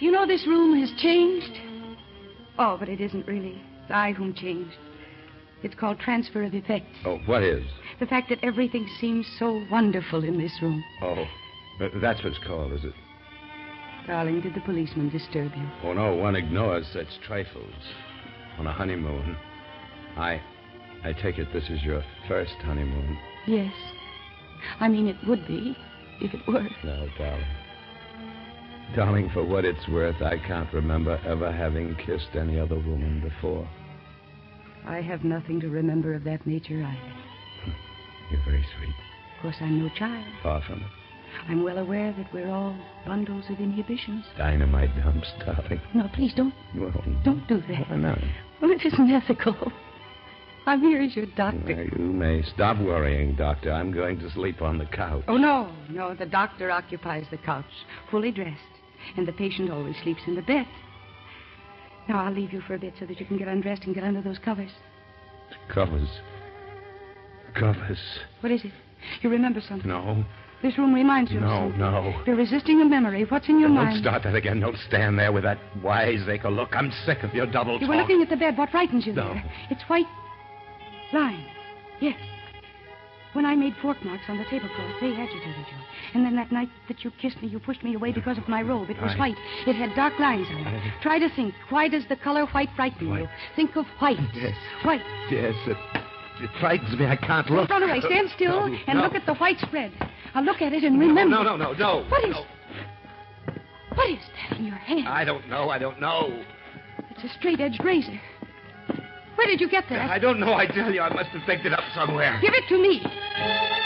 Do you know this room has changed? Oh, but it isn't really. It's I whom changed. It's called transfer of effects. Oh, what is? The fact that everything seems so wonderful in this room. Oh, that's what it's called, is it? Darling, did the policeman disturb you? Oh, no, one ignores such trifles. On a honeymoon. I take it this is your first honeymoon. Yes. I mean, it would be, if it were. No, darling. Darling, for what it's worth, I can't remember ever having kissed any other woman before. I have nothing to remember of that nature either. You're very sweet. Of course, I'm no child. Far from it. I'm well aware that we're all bundles of inhibitions. Dynamite dumps, darling. No, please don't. Well, don't do that. Why not? Well, it isn't ethical. I'm here as your doctor. Well, you may stop worrying, Doctor. I'm going to sleep on the couch. Oh, no. No, the doctor occupies the couch, fully dressed. And the patient always sleeps in the bed. Now, I'll leave you for a bit so that you can get undressed and get under those covers. Covers. Covers. What is it? You remember something? No. This room reminds you of something. No. You're resisting a memory. What's in your mind? Don't start that again. Don't stand there with that wiseacre look. I'm sick of your double talk. You were looking at the bed. What frightens you there? It's white lines. Yes. When I made fork marks on the tablecloth, they agitated you. And then that night that you kissed me, you pushed me away because of my robe. It was white. It had dark lines on it. Try to think. Why does the color white frighten you? Think of white. Yes. White. Yes, it frightens me. I can't look. Run away. Stand still and look at the white spread. I'll look at it and remember. No. What is that in your hand? I don't know. It's a straight-edged razor. Where did you get that? I don't know, I tell you. I must have picked it up somewhere. Give it to me.